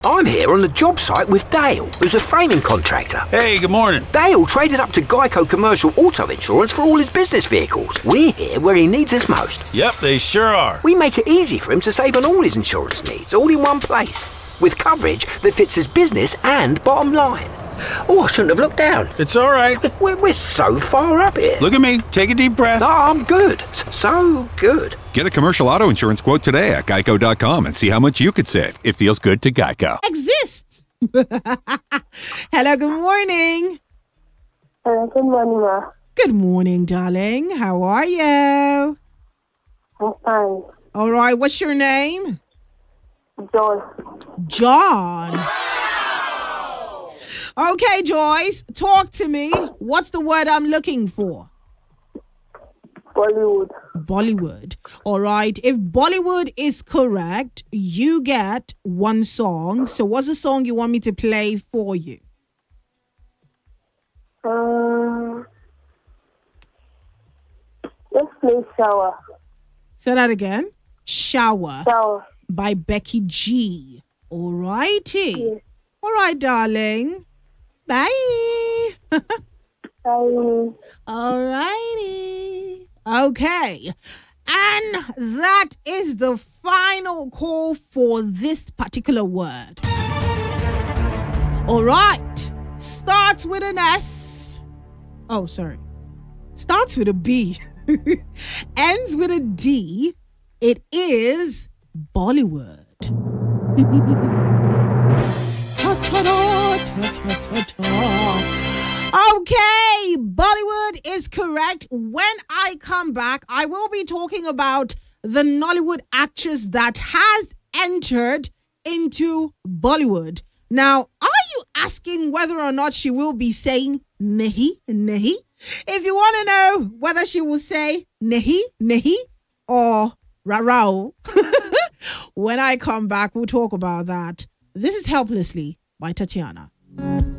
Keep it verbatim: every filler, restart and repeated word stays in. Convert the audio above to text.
I'm here on the job site with Dale, who's a framing contractor. Hey, good morning. Dale traded up to Geico Commercial Auto Insurance for all his business vehicles. We're here where he needs us most. Yep, they sure are. We make it easy for him to save on all his insurance needs, all in one place, with coverage that fits his business and bottom line. Oh, I shouldn't have looked down. It's all right. We're, we're so far up here. Look at me. Take a deep breath. Oh, I'm good. So good. Get a commercial auto insurance quote today at geico dot com and see how much you could save. It feels good to Geico. Exists. Hello, good morning. Hello, good morning, ma. Good morning, darling. How are you? I'm fine. All right, what's your name? Joyce. John. Okay, Joyce, talk to me. What's the word I'm looking for? Bollywood. Bollywood. All right. If Bollywood is correct, you get one song. So what's the song you want me to play for you? Um, let's play Shower. Say that again. Shower. Shower. By Becky G. All righty. Yes. All right, darling. Bye. Bye. All righty. Okay. And that is the final call for this particular word. All right. Starts with an S. Oh, sorry. Starts with a B. Ends with a D. It is Bollywood. Okay, Bollywood is correct. When I come back, I will be talking about the Nollywood actress that has entered into Bollywood. Now, are you asking whether or not she will be saying nahi, nahi? If you want to know whether she will say nahi, nahi or rarao, when I come back, we'll talk about that. This is Helplessly by Tatiana.